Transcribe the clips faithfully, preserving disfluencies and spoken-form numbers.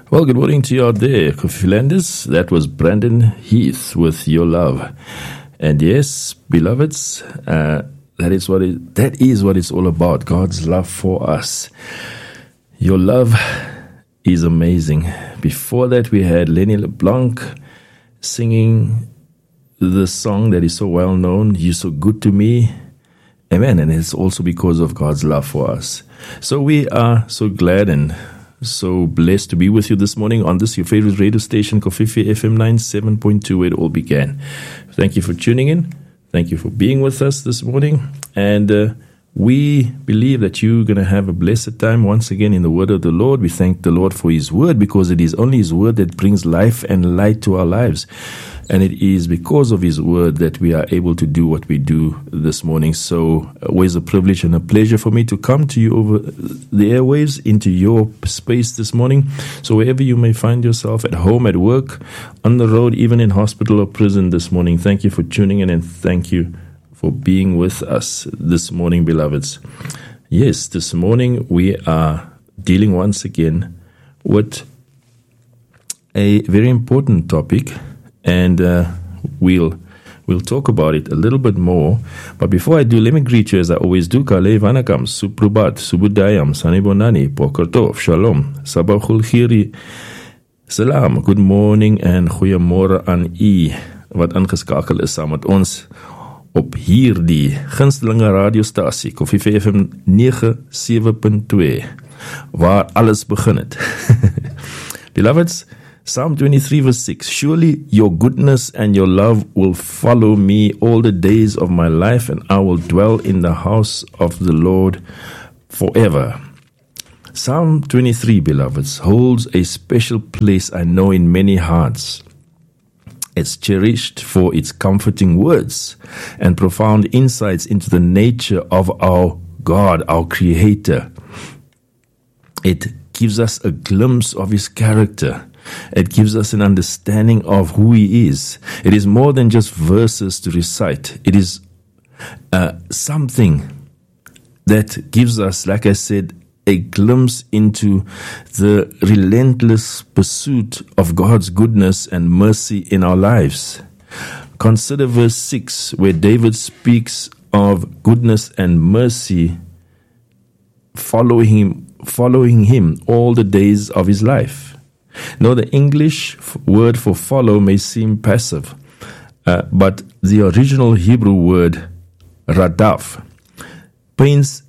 Well, good morning to you out there, Kofi Landis. That was Brandon Heath with Your Love. And yes, beloveds, uh, that is what it, that is what it's all about, God's love for us. Your love is amazing. Before that, we had Lenny LeBlanc singing the song that is so well known, You're So Good to Me. Amen. And it's also because of God's love for us. So we are so glad and so blessed to be with you this morning on this, your favorite radio station, Kofifi F M ninety-seven point two, where it all began. Thank you for tuning in. Thank you for being with us this morning. And uh, we believe that you're going to have a blessed time once again in the word of the Lord. We thank the Lord for His word, because it is only His word that brings life and light to our lives. And it is because of His word that we are able to do what we do this morning. So always a privilege and a pleasure for me to come to you over the airwaves into your space this morning. So wherever you may find yourself, at home, at work, on the road, even in hospital or prison this morning, thank you for tuning in and thank you for being with us this morning, beloveds. Yes, this morning we are dealing once again with a very important topic. And uh, we'll we'll talk about it a little bit more. But before I do, let me greet you as I always do. Kale Vanakam, Suprubat, Subudayam, Sanibonani, Pokertov, Shalom, Sabahul Khiri, Salam, good morning en goeiemôre aan u wat ingeskakel is saam met ons op hierdie gunstelinge radiostasie, Kofifi F M ninety-seven point two, waar alles begin het. Beloveds, Psalm twenty-three verse six, surely your goodness and your love will follow me all the days of my life, and I will dwell in the house of the Lord forever. Psalm twenty-three, beloveds, holds a special place, I know, in many hearts. It's cherished for its comforting words and profound insights into the nature of our God, our Creator. It gives us a glimpse of His character. It gives us an understanding of who He is. It is more than just verses to recite. It is uh, something that gives us, like I said, a glimpse into the relentless pursuit of God's goodness and mercy in our lives. Consider verse six, where David speaks of goodness and mercy following him, following him all the days of his life. Now, the English word for follow may seem passive, uh, but the original Hebrew word radaf paints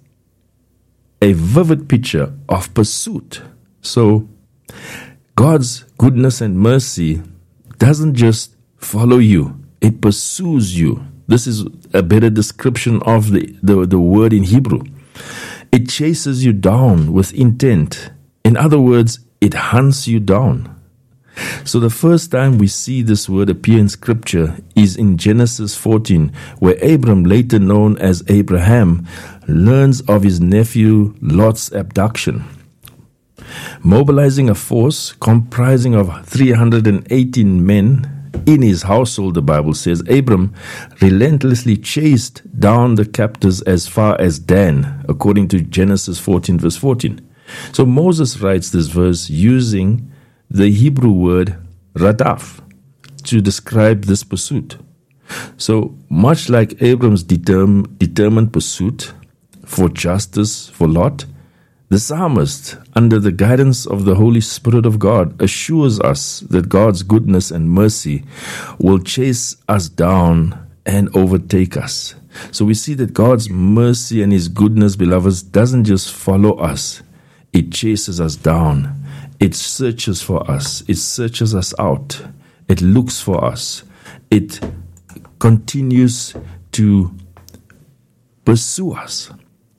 a vivid picture of pursuit. So, God's goodness and mercy doesn't just follow you, it pursues you. This is a better description of the, the, the word in Hebrew. It chases you down with intent. In other words, it hunts you down. So the first time we see this word appear in Scripture is in Genesis fourteen, where Abram, later known as Abraham, learns of his nephew Lot's abduction. Mobilizing a force comprising of three hundred eighteen men in his household, the Bible says, Abram relentlessly chased down the captors as far as Dan, according to Genesis fourteen verse fourteen. So Moses writes this verse using the Hebrew word radaf to describe this pursuit. So much like Abram's determ- determined pursuit for justice for Lot, the psalmist, under the guidance of the Holy Spirit of God, assures us that God's goodness and mercy will chase us down and overtake us. So we see that God's mercy and His goodness, beloveds, doesn't just follow us. It chases us down. It searches for us. It searches us out. It looks for us. It continues to pursue us.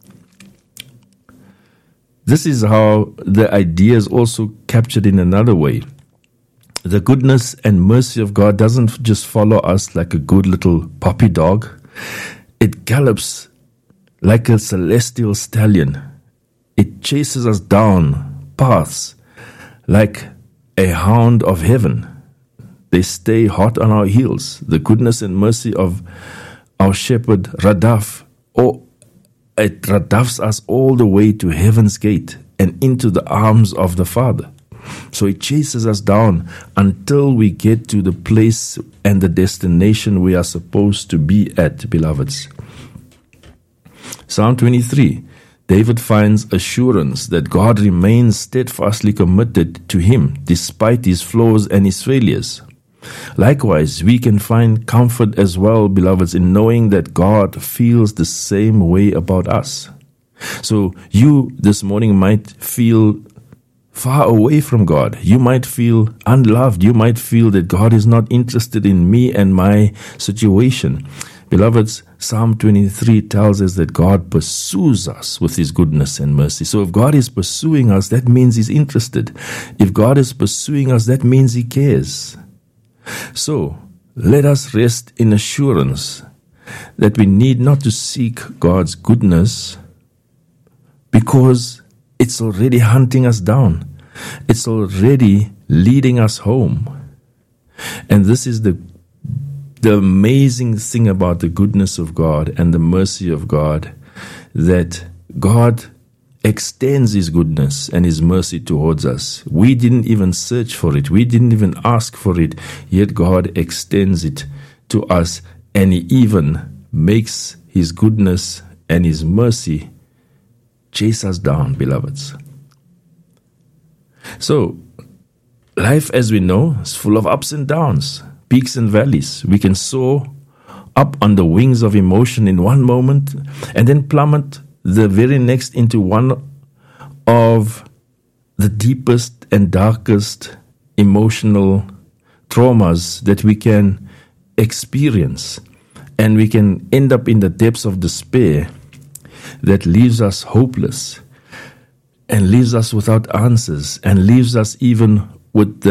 This is how the idea is also captured in another way. The goodness and mercy of God doesn't just follow us like a good little puppy dog. It gallops like a celestial stallion. It chases us down paths like a hound of heaven. They stay hot on our heels. The goodness and mercy of our shepherd Radaf, or it radafs us all the way to heaven's gate and into the arms of the Father. So he chases us down until we get to the place and the destination we are supposed to be at, beloveds. Psalm twenty-three, David finds assurance that God remains steadfastly committed to him despite his flaws and his failures. Likewise, we can find comfort as well, beloveds, in knowing that God feels the same way about us. So you this morning might feel far away from God. You might feel unloved. You might feel that God is not interested in me and my situation. Beloveds, Psalm twenty-three tells us that God pursues us with his goodness and mercy. So if God is pursuing us, that means he's interested. If God is pursuing us, that means he cares. So let us rest in assurance that we need not to seek God's goodness because it's already hunting us down. It's already leading us home. And this is the The amazing thing about the goodness of God and the mercy of God, that God extends his goodness and his mercy towards us. We didn't even search for it. We didn't even ask for it. Yet God extends it to us, and he even makes his goodness and his mercy chase us down, beloveds. So, life, as we know, is full of ups and downs, peaks and valleys. We can soar up on the wings of emotion in one moment and then plummet the very next into one of the deepest and darkest emotional traumas that we can experience. And we can end up in the depths of despair that leaves us hopeless and leaves us without answers and leaves us even with the